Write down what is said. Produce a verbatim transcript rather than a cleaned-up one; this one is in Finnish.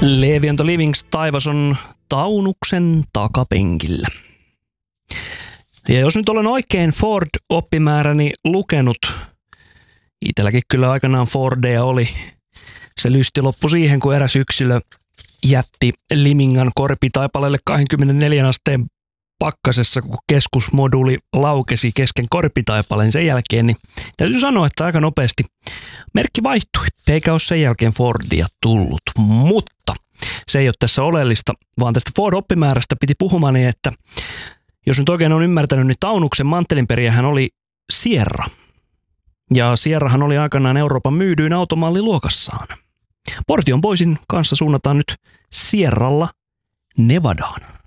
Levi on the Livings, taivas on Taunuksen takapenkillä. Ja jos nyt olen oikein Ford-oppimääräni lukenut, itselläkin kyllä aikanaan Fordeja oli, se lysti loppui siihen, kun eräs yksilö jätti Limingan korpitaipaleelle kaksikymmentäneljä asteen pakkasessa, kun keskusmoduuli laukesi kesken korpitaipaleen sen jälkeen, niin täytyy sanoa, että aika nopeasti merkki vaihtui, eikä ole sen jälkeen Fordia tullut. Mutta se ei ole tässä oleellista, vaan tästä Ford-oppimäärästä piti puhumani, että jos nyt oikein on ymmärtänyt, niin Taunuksen mantelinperijähän oli Sierra. Ja Sierrahan oli aikanaan Euroopan myydyin automalli luokassaan. Portion Boysin kanssa suunnataan nyt Sierralla Nevadaan.